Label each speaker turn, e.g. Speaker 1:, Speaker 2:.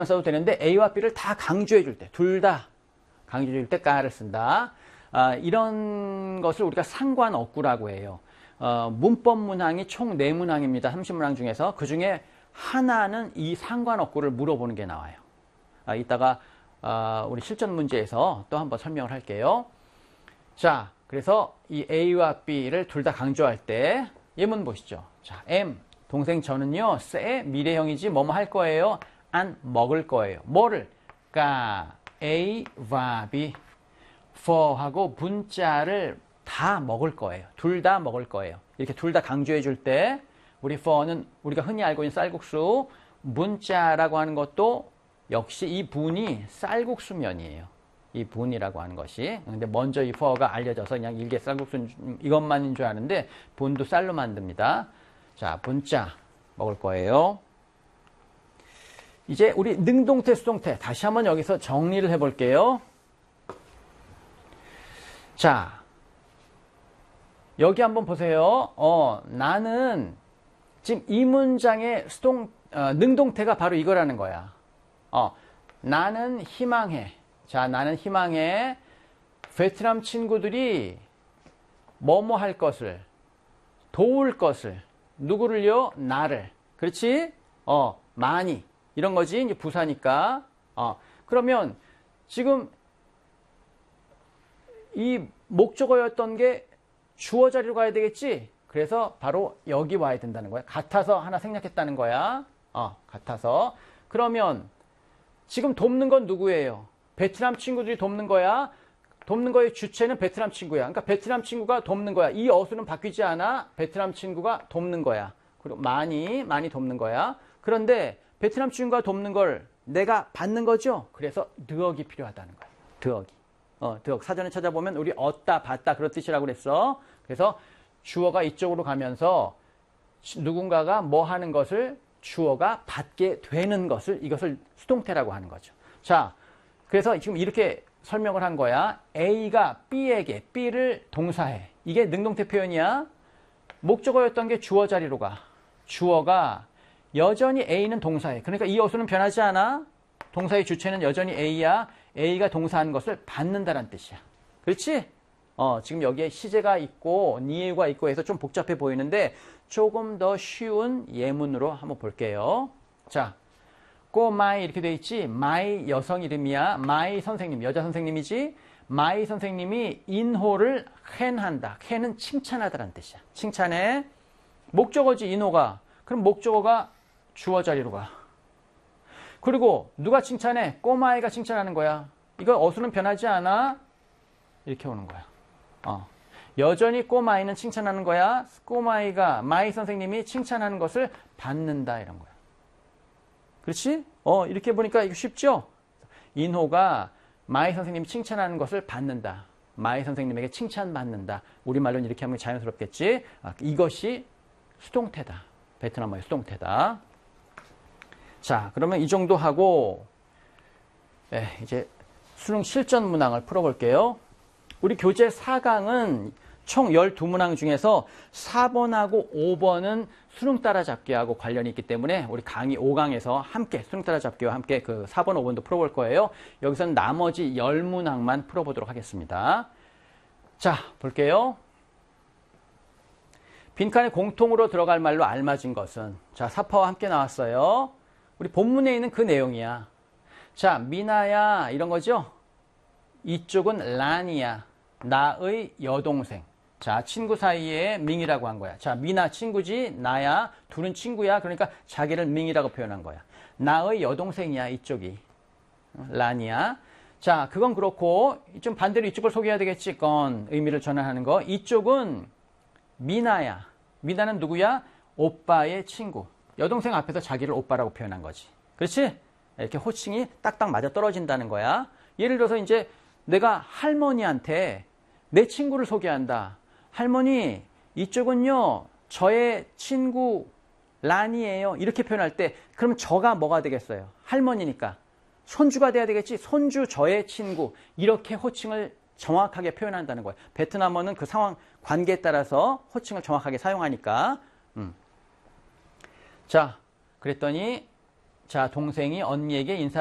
Speaker 1: 써도 되는데 A와 B를 다 강조해 줄 때, 둘 다 강조해 줄 때 까를 쓴다. 이런 것을 우리가 상관어구라고 해요. 문법 문항이 총 4문항입니다. 30문항 중에서. 그 중에 하나는 이 상관어구를 물어보는 게 나와요. 이따가 우리 실전 문제에서 또 한번 설명을 할게요. 자, 그래서 이 A와 B를 둘 다 강조할 때 예문 보시죠. 자, M, 동생 저는요, 쎄, 미래형이지 뭐뭐 할 거예요. 안 먹을 거예요. 뭐를? 까, A와 B, for하고 문자를 다 먹을 거예요. 둘 다 먹을 거예요. 이렇게 둘 다 강조해 줄 때 우리 for는 우리가 흔히 알고 있는 쌀국수, 문자라고 하는 것도 역시 이 분이 쌀국수면이에요. 이 분이라고 하는 것이. 근데 먼저 이 for가 알려져서 그냥 일개 쌀국수 이것만인 줄 아는데 분도 쌀로 만듭니다. 자, 문자 먹을 거예요. 이제 우리 능동태, 수동태 다시 한번 여기서 정리를 해볼게요. 자, 여기 한번 보세요. 나는 지금 이 문장의 능동태가 바로 이거라는 거야. 나는 희망해. 자, 나는 희망해. 베트남 친구들이 뭐뭐 할 것을, 도울 것을, 누구를요? 나를. 그렇지? 많이. 이런 거지. 이제 부사니까. 그러면 지금 이 목적어였던 게 주어 자리로 가야 되겠지? 그래서 바로 여기 와야 된다는 거야. 같아서 하나 생략했다는 거야. 같아서. 그러면 지금 돕는 건 누구예요? 베트남 친구들이 돕는 거야. 돕는 거의 주체는 베트남 친구야. 그러니까 베트남 친구가 돕는 거야. 이 어수는 바뀌지 않아. 베트남 친구가 돕는 거야. 그리고 많이 돕는 거야. 그런데 베트남 친구가 돕는 걸 내가 받는 거죠. 그래서 드억이 필요하다는 거야. 드억이. 드억. 사전에 찾아보면 우리 얻다, 받다 그런 뜻이라고 그랬어. 그래서 주어가 이쪽으로 가면서 누군가가 뭐 하는 것을 주어가 받게 되는 것을 이것을 수동태라고 하는 거죠. 자, 그래서 지금 이렇게 설명을 한 거야. A가 B에게 B를 동사해. 이게 능동태 표현이야. 목적어였던 게 주어 자리로 가. 주어가 여전히 A는 동사해. 그러니까 이 어수는 변하지 않아. 동사의 주체는 여전히 A야. A가 동사하는 것을 받는다는 뜻이야. 그렇지? 지금 여기에 시제가 있고 니에유가 있고 해서 좀 복잡해 보이는데 조금 더 쉬운 예문으로 한번 볼게요. 자, 꼬마이 이렇게 돼 있지. 마이 여성 이름이야. 마이 선생님, 여자 선생님이지. 마이 선생님이 인호를 캔한다. 캔은 칭찬하다라는 뜻이야. 칭찬해. 목적어지 인호가. 그럼 목적어가 주어 자리로 가. 그리고 누가 칭찬해? 꼬마이가 칭찬하는 거야. 이거 어수는 변하지 않아. 이렇게 오는 거야. 여전히 꼬마이는 칭찬하는 거야. 꼬마이가 마이 선생님이 칭찬하는 것을 받는다 이런 거야. 그렇지? 이렇게 보니까 이거 쉽죠? 인호가 마이 선생님이 칭찬하는 것을 받는다. 마이 선생님에게 칭찬받는다. 우리말로는 이렇게 하면 자연스럽겠지? 이것이 수동태다. 베트남어의 수동태다. 자, 그러면 이 정도 하고 이제 수능 실전 문항을 풀어볼게요. 우리 교재 4강은 총 12문항 중에서 4번하고 5번은 수능 따라잡기하고 관련이 있기 때문에 우리 강의 5강에서 함께 수능 따라잡기와 함께 그 4번, 5번도 풀어볼 거예요. 여기서는 나머지 10문항만 풀어보도록 하겠습니다. 자, 볼게요. 빈칸에 공통으로 들어갈 말로 알맞은 것은, 자, 사파와 함께 나왔어요. 우리 본문에 있는 그 내용이야. 자, 미나야 이런 거죠. 이쪽은 란이야. 나의 여동생. 자, 친구 사이에 밍이라고 한 거야. 자, 미나 친구지, 나야. 둘은 친구야. 그러니까 자기를 밍이라고 표현한 거야. 나의 여동생이야, 이쪽이. 란이야. 자, 그건 그렇고 좀 반대로 이쪽을 소개해야 되겠지. 건 의미를 전환하는 거. 이쪽은 미나야. 미나는 누구야? 오빠의 친구. 여동생 앞에서 자기를 오빠라고 표현한 거지. 그렇지? 이렇게 호칭이 딱딱 맞아 떨어진다는 거야. 예를 들어서 이제 내가 할머니한테 내 친구를 소개한다. 할머니, 이쪽은요, 저의 친구 란이에요. 이렇게 표현할 때, 그럼 저가 뭐가 되겠어요? 할머니니까. 손주가 돼야 되겠지? 손주, 저의 친구. 이렇게 호칭을 정확하게 표현한다는 거예요. 베트남어는 그 상황, 관계에 따라서 호칭을 정확하게 사용하니까. 자, 그랬더니, 자, 동생이 언니에게 인사